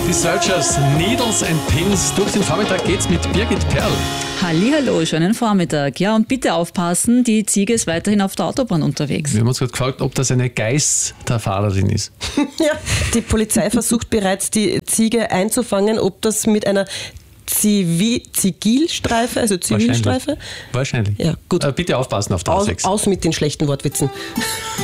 Die Searchers, Needles and Pins. Durch den Vormittag geht's mit Birgit Perl. Hallihallo, schönen Vormittag. Ja, und bitte aufpassen, die Ziege ist weiterhin auf der Autobahn unterwegs. Wir haben uns gerade gefragt, ob das eine Geisterfahrerin ist. Ja, die Polizei versucht bereits, die Ziege einzufangen, ob das mit einer Zivilstreife, also Zivilstreife. Wahrscheinlich. Ja, gut. Bitte aufpassen auf der A6. Aus mit den schlechten Wortwitzen.